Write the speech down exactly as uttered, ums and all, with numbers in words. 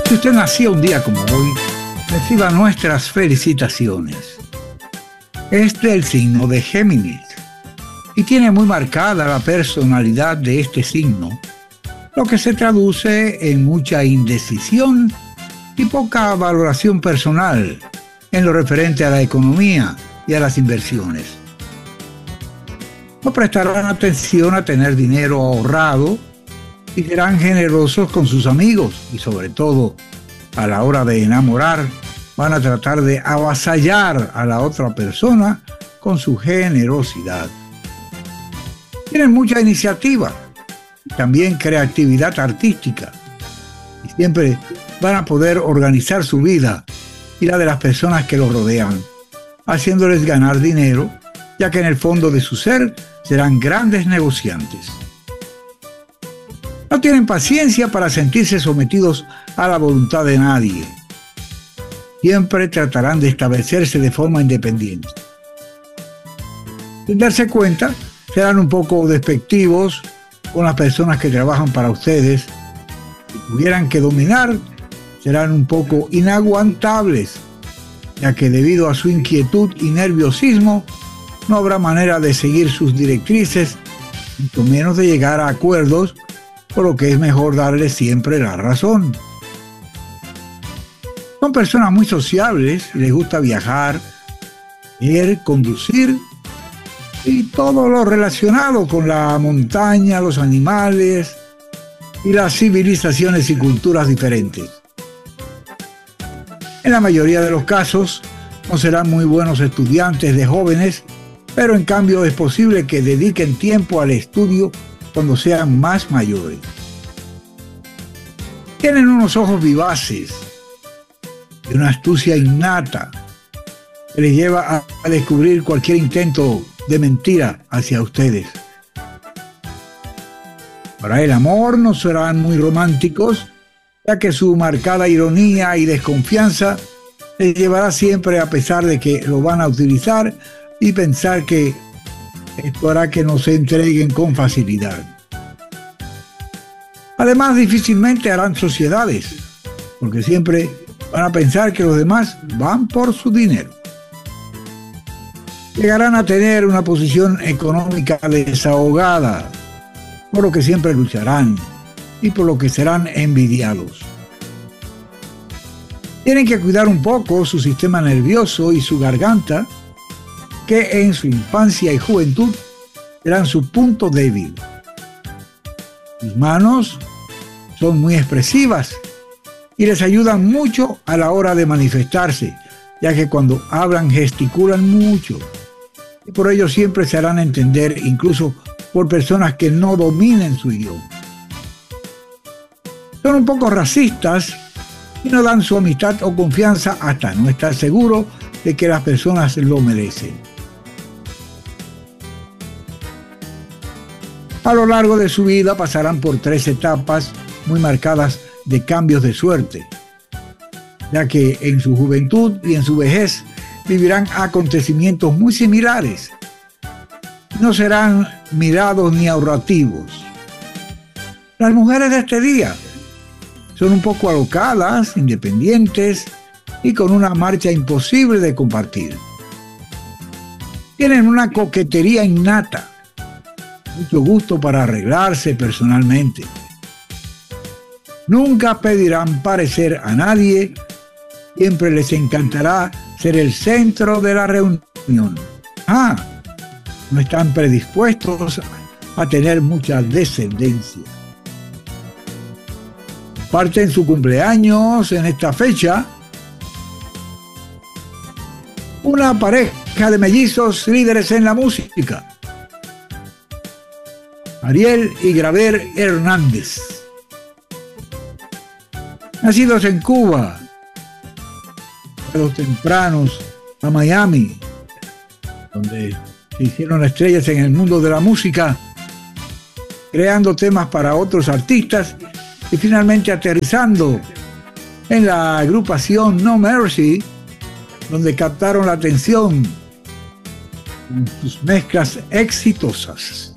Si usted nació un día como hoy, reciba nuestras felicitaciones. Es del signo de Géminis y tiene muy marcada la personalidad de este signo, lo que se traduce en mucha indecisión y poca valoración personal en lo referente a la economía y a las inversiones. No prestarán atención a tener dinero ahorrado y serán generosos con sus amigos y sobre todo a la hora de enamorar van a tratar de avasallar a la otra persona con su generosidad. Tienen mucha iniciativa, también creatividad artística y siempre van a poder organizar su vida y la de las personas que los rodean, haciéndoles ganar dinero, ya que en el fondo de su ser serán grandes negociantes. No tienen paciencia para sentirse sometidos a la voluntad de nadie. Siempre tratarán de establecerse de forma independiente. Sin darse cuenta, serán un poco despectivos con las personas que trabajan para ustedes. Si tuvieran que dominar, serán un poco inaguantables, ya que debido a su inquietud y nerviosismo, no habrá manera de seguir sus directrices, mucho menos de llegar a acuerdos, por lo que es mejor darles siempre la razón. Son personas muy sociables, les gusta viajar, leer, conducir y todo lo relacionado con la montaña, los animales y las civilizaciones y culturas diferentes. En la mayoría de los casos no serán muy buenos estudiantes de jóvenes, pero en cambio es posible que dediquen tiempo al estudio cuando sean más mayores. Tienen unos ojos vivaces y una astucia innata que les lleva a, a descubrir cualquier intento de mentira hacia ustedes. Para el amor no serán muy románticos, ya que su marcada ironía y desconfianza les llevará siempre, a pesar de que lo van a utilizar y pensar que esto hará que no se entreguen con facilidad. Además, difícilmente harán sociedades, porque siempre van a pensar que los demás van por su dinero. Llegarán a tener una posición económica desahogada, por lo que siempre lucharán y por lo que serán envidiados. Tienen que cuidar un poco su sistema nervioso y su garganta, que en su infancia y juventud serán su punto débil. Sus manos son muy expresivas y les ayudan mucho a la hora de manifestarse, ya que cuando hablan gesticulan mucho y por ello siempre se harán entender incluso por personas que no dominen su idioma. Son un poco racistas y no dan su amistad o confianza hasta no estar seguro de que las personas lo merecen. A lo largo de su vida pasarán por tres etapas muy marcadas de cambios de suerte, ya que en su juventud y en su vejez vivirán acontecimientos muy similares. No serán mirados ni ahorrativos. Las mujeres de este día son un poco alocadas, independientes y con una marcha imposible de compartir. Tienen una coquetería innata, mucho gusto para arreglarse personalmente. Nunca pedirán parecer a nadie, siempre les encantará ser el centro de la reunión. Ah, no están predispuestos a tener mucha descendencia. Parten su cumpleaños en esta fecha una pareja de mellizos líderes en la música, Ariel y Graver Hernández. Nacidos en Cuba, los tempranos a Miami, donde se hicieron estrellas en el mundo de la música, creando temas para otros artistas y finalmente aterrizando en la agrupación No Mercy, donde captaron la atención con sus mezclas exitosas.